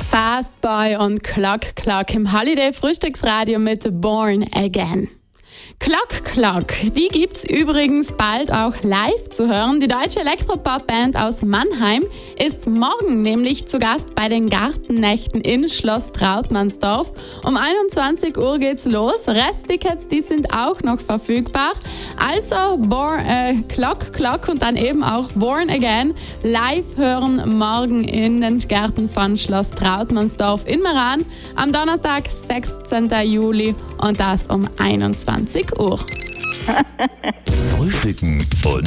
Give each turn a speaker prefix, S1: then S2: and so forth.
S1: Fastboy und Clock Clock im Holiday Frühstücksradio mit Born Again. Clock Clock, die gibt's übrigens bald auch live zu hören. Die deutsche Elektropop-Band aus Mannheim ist morgen nämlich zu Gast bei den Gartennächten in Schloss Trautmannsdorf. Um 21 Uhr geht's los. Resttickets, die sind auch noch verfügbar. Also Clock Clock und dann eben auch Born Again live hören morgen in den Gärten von Schloss Trautmannsdorf in Meran am Donnerstag, 16. Juli und das um 21 Uhr.
S2: Frühstücken und